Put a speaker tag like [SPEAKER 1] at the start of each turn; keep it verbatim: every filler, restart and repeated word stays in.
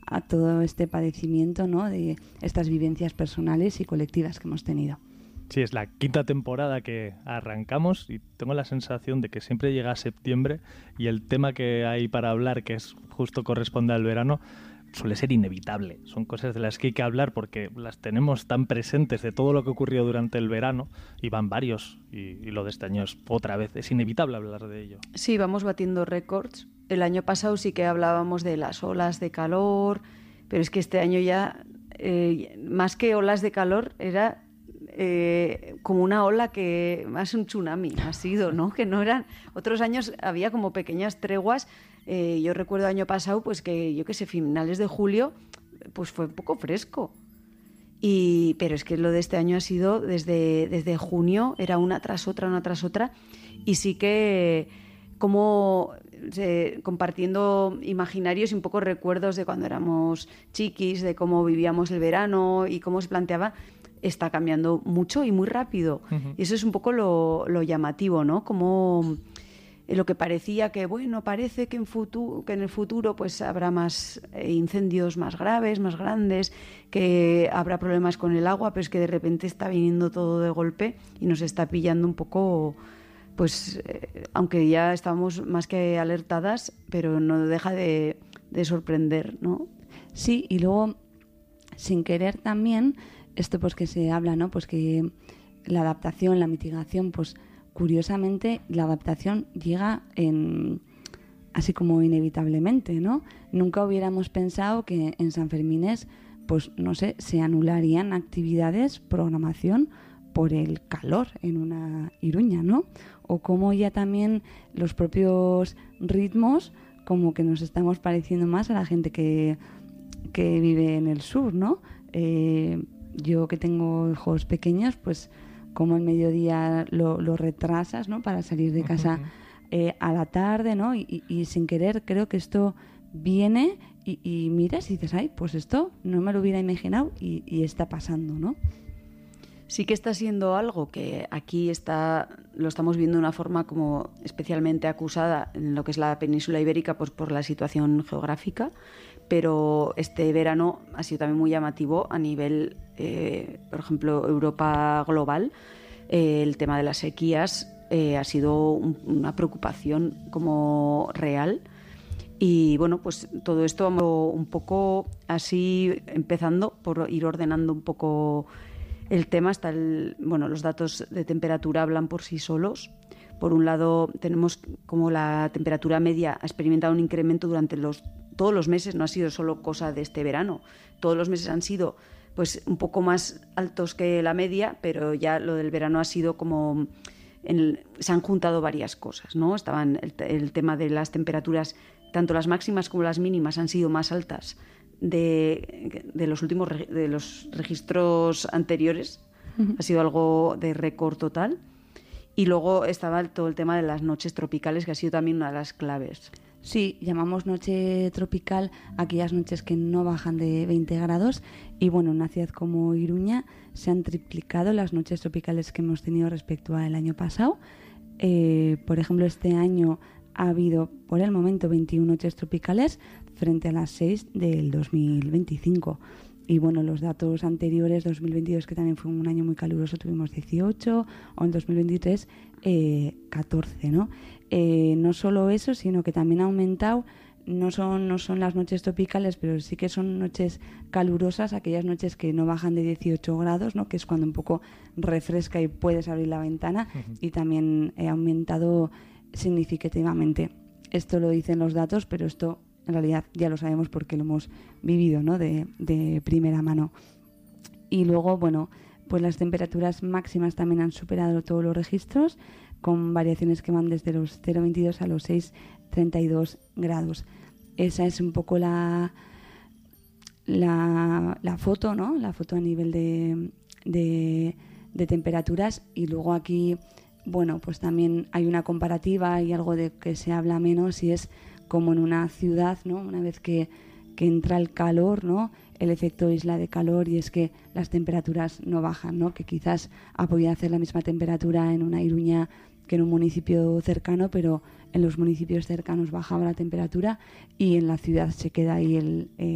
[SPEAKER 1] a todo este padecimiento, ¿no? De estas vivencias personales y colectivas que hemos tenido.
[SPEAKER 2] Sí, es la quinta temporada que arrancamos y tengo la sensación de que siempre llega septiembre y el tema que hay para hablar, que es justo corresponde al verano, suele ser inevitable. Son cosas de las que hay que hablar porque las tenemos tan presentes de todo lo que ocurrió durante el verano y van varios y, y lo de este año es otra vez, es inevitable hablar de ello.
[SPEAKER 3] Sí, vamos batiendo récords. El año pasado sí que hablábamos de las olas de calor, pero es que este año ya, eh, más que olas de calor, era eh, como una ola que, más un tsunami ha sido, ¿no? Que no eran, otros años había como pequeñas treguas. Eh, yo recuerdo año pasado, pues que yo qué sé, finales de julio, pues fue un poco fresco. Y, pero es que lo de este año ha sido desde, desde junio, era una tras otra, una tras otra, y sí que como eh, compartiendo imaginarios y un poco recuerdos de cuando éramos chiquis, de cómo vivíamos el verano y cómo se planteaba, está cambiando mucho y muy rápido. Uh-huh. Y eso es un poco lo, lo llamativo, ¿no? Como lo que parecía que, bueno, parece que en, futuro, que en el futuro pues habrá más eh, incendios más graves, más grandes, que habrá problemas con el agua, pero es que de repente está viniendo todo de golpe y nos está pillando un poco, pues, eh, aunque ya estamos más que alertadas, pero no deja de, de sorprender, ¿no?
[SPEAKER 1] Sí, y luego, sin querer también, esto pues que se habla, ¿no? Pues que la adaptación, la mitigación, pues curiosamente la adaptación llega en, así como inevitablemente, ¿no? Nunca hubiéramos pensado que en San Fermines, pues no sé, se anularían actividades, programación por el calor en una Iruña, ¿no? O como ya también los propios ritmos como que nos estamos pareciendo más a la gente que, que vive en el sur, ¿no? Eh, yo que tengo hijos pequeños, pues como el mediodía lo, lo retrasas, ¿no? Para salir de casa eh, a la tarde, ¿no? Y, y, y sin querer creo que esto viene y, y miras y dices, ay, pues esto no me lo hubiera imaginado y, y está pasando, ¿no?
[SPEAKER 3] Sí que está siendo algo que aquí está, lo estamos viendo de una forma como especialmente acusada en lo que es la península ibérica, pues por la situación geográfica, pero este verano ha sido también muy llamativo a nivel, eh, por ejemplo, Europa global. Eh, el tema de las sequías eh, ha sido un, una preocupación como real. Y bueno, pues todo esto vamos un poco así empezando por ir ordenando un poco el tema. Hasta el, bueno, los datos de temperatura hablan por sí solos. Por un lado tenemos como la temperatura media ha experimentado un incremento durante los todos los meses, no ha sido solo cosa de este verano. Todos los meses han sido pues un poco más altos que la media, pero ya lo del verano ha sido como en el, se han juntado varias cosas, ¿no? Estaban el, el tema de las temperaturas, tanto las máximas como las mínimas han sido más altas de, de los últimos de los registros anteriores. Uh-huh. Ha sido algo de récord total. Y luego estaba todo el tema de las noches tropicales, que ha sido también una de las claves.
[SPEAKER 1] Sí, llamamos noche tropical aquellas noches que no bajan de veinte grados y bueno, en una ciudad como Iruña se han triplicado las noches tropicales que hemos tenido respecto al año pasado. Eh, por ejemplo, este año ha habido por el momento veintiuna noches tropicales frente a las seis del dos mil veinticinco. Y bueno, los datos anteriores, dos mil veintidós, que también fue un año muy caluroso, tuvimos dieciocho, o en dos mil veintitrés, eh, catorce, ¿no? Eh, no solo eso, sino que también ha aumentado, no son, no son las noches tropicales, pero sí que son noches calurosas, aquellas noches que no bajan de dieciocho grados, ¿no? Que es cuando un poco refresca y puedes abrir la ventana, uh-huh. Y también ha aumentado significativamente. Esto lo dicen los datos, pero esto en realidad ya lo sabemos porque lo hemos vivido, ¿no? de, de primera mano. Y luego, bueno, pues las temperaturas máximas también han superado todos los registros, con variaciones que van desde los cero coma veintidós a los seis coma treinta y dos grados. Esa es un poco la, la, la foto, ¿no? La foto a nivel de, de, de temperaturas. Y luego aquí, bueno, pues también hay una comparativa y algo de que se habla menos, y es como en una ciudad, ¿no? Una vez que, que entra el calor, ¿no? El efecto isla de calor, y es que las temperaturas no bajan, ¿no? Que quizás ha podido hacer la misma temperatura en una Iruña que en un municipio cercano, pero en los municipios cercanos bajaba la temperatura y en la ciudad se queda ahí el, eh,